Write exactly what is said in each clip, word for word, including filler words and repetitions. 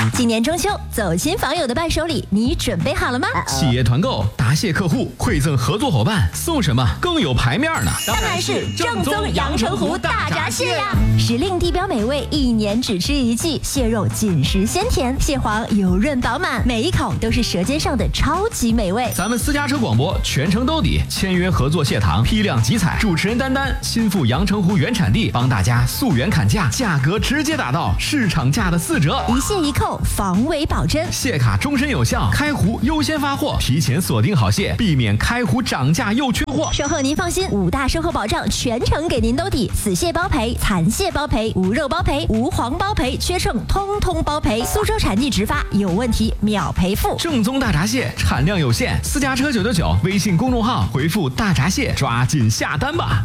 今年中秋，走亲访友的伴手礼，你准备好了吗？ 企业团购答谢客户，馈赠合作伙伴，送什么更有排面呢？ 当然是正宗阳澄湖大闸蟹呀！时令地标美味，一年只吃一季，蟹肉紧实鲜甜，蟹黄油润饱满，每一口都是舌尖上的超级美味。 咱们私家车广播全程兜底，签约合作蟹塘，批量集采，主持人丹丹亲赴阳澄湖原产地，帮大家溯源砍价，价格直接打到市场价的四折， 一蟹一扣，防伪保真， 蟹卡终身有效，开湖优先发货，提前锁定好蟹，避免开湖涨价又缺货。 售后您放心，五大售后保障全程给您兜底，死蟹包赔，残蟹包赔，无肉包赔，无黄包赔，缺秤通通包赔。苏州产地直发，有问题秒赔付。 正宗大闸蟹产量有限，私家车九九九微信公众号回复大闸蟹，抓紧下单吧。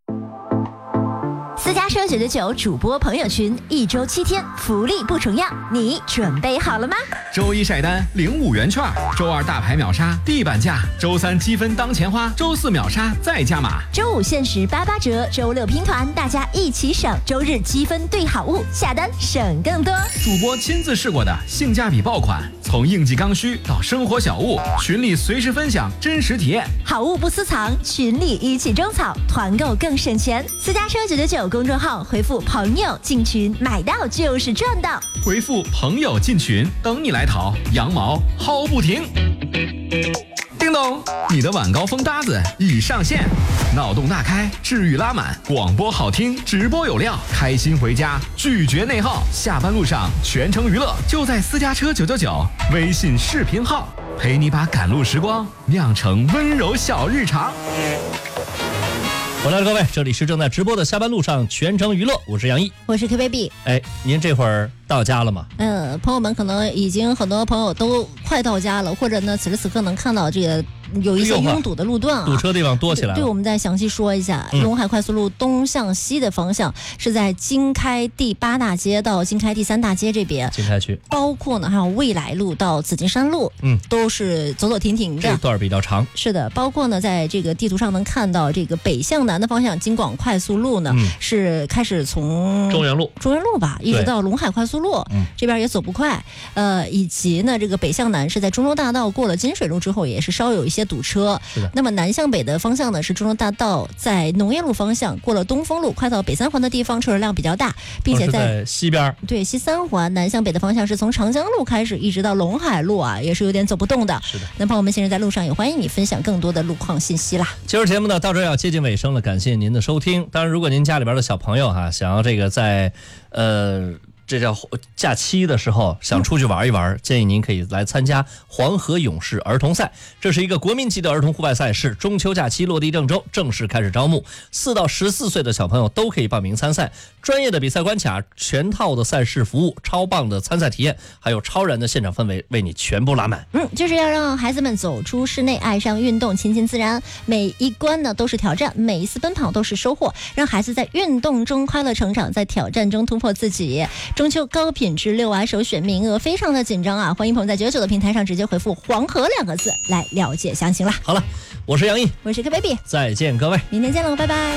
私家车九九九主播朋友群，一周七天，福利不重样，你准备好了吗？ 周一晒单领五元券，周二大牌秒杀地板价，周三积分当钱花，周四秒杀再加码， 周五限时八八折，周六拼团，大家一起省，周日积分兑好物，下单省更多。 主播亲自试过的性价比爆款，从应季刚需到生活小物，群里随时分享真实体验， 好物不私藏，群里一起种草，团购更省钱。私家车九九九公众号回复朋友进群，买到就是赚到。 回复朋友进群，等你来淘，羊毛薅不停。叮咚，你的晚高峰搭子已上线，脑洞大开，治愈拉满，广播好听，直播有料，开心回家，拒绝内耗，下班路上全程娱乐，就在私家车九九九微信视频号，陪你把赶路时光酿成温柔小日常。 我来了，各位，这里是正在直播的下班路上全程娱乐，我是杨毅， 我是 K baby。 哎，您这会儿到家了吗？ 嗯，朋友们可能已经很多朋友都快到家了，或者呢，此时此刻能看到这个有一些拥堵的路段啊， 堵车地方多起来了。 对，我们再详细说一下， 嗯、 陇海快速路东向西的方向是在经开第八大街到经开第三大街这边， 经开区， 包括呢还有未来路到紫金山路， 嗯， 都是走走停停的， 这段比较长。 是的，包括呢在这个地图上能看到这个北向南的方向，京广快速路呢、嗯、是开始从中原路中原路吧，一直到陇海快速路，嗯，这边也走不快，呃，以及呢这个北向南是在中州大道过了金水路之后，也是稍有一些堵车。 是的。 那么南向北的方向呢是中州大道在农业路方向过了东风路，快到北三环的地方车流量比较大，并且 在,、 哦、在西边， 对，西三环南向北的方向是从长江路开始一直到陇海路啊，也是有点走不动的。 是的。 那朋友们现在在路上也欢迎你分享更多的路况信息啦。 今儿节目呢到这儿要接近尾声了，感谢您的收听。当然，如果您家里边的小朋友哈、啊、想要这个在呃。这叫假期的时候想出去玩一玩，建议您可以来参加黄河勇士儿童赛。这是一个国民级的儿童户外赛事，中秋假期落地郑州，正式开始招募，四到十四岁的小朋友都可以报名参赛。专业的比赛关卡，全套的赛事服务，超棒的参赛体验，还有超然的现场氛围，为你全部拉满。 嗯，就是要让孩子们走出室内，爱上运动，亲近自然。每一关呢都是挑战，每一次奔跑都是收获，让孩子在运动中快乐成长，在挑战中突破自己。中秋高品质遛娃首选名额非常的紧张啊！欢迎朋友在九九九的平台上直接回复黄河两个字来了解详情啦。 好了，我是杨毅， 我是 K baby， 再见各位， 明天见喽，拜拜。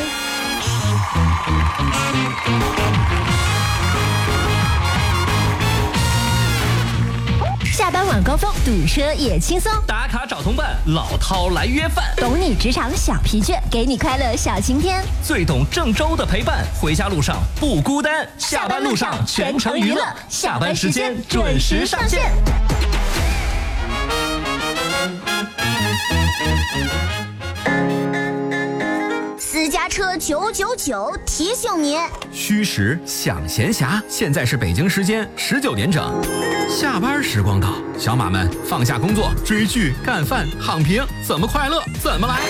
下班晚高峰，堵车也轻松， 打卡找同伴，老饕来约饭， 懂你职场小疲倦，给你快乐小晴天， 最懂郑州的陪伴，回家路上不孤单，下班路上全程娱乐，下班时间准时上线。 私家车九九九提醒您： 虚实想闲暇，现在是北京时间十九点整，下班时光到，小马们放下工作，追剧、干饭、躺平，怎么快乐怎么来。